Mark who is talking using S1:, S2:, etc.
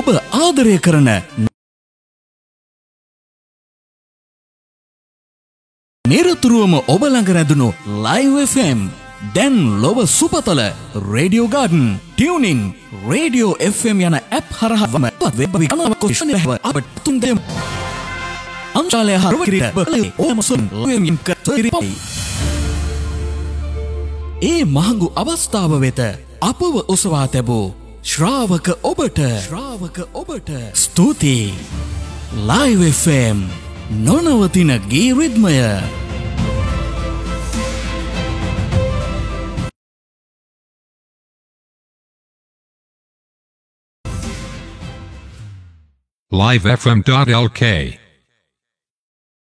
S1: ආදරය කරන නිරතුරුවම ඔබ ළඟ රැඳුණු Live FM දැන් ලොව සුපතල Radio Garden Tuning Radio FM යන ඇප් හරහාම වෙබ් විකල්ප අපට තුන් දෙම අංශාලය හරවකිරීම ඕමසොන් ලොයමින් කරතිරිපයි ඒ මහඟු අවස්ථාව වෙත අපව ඔසවා තැබූ ශ්‍රාවක ඔබට ස්තුතියි Live FM නොනවතින ගී රිද්මය
S2: livefm.lk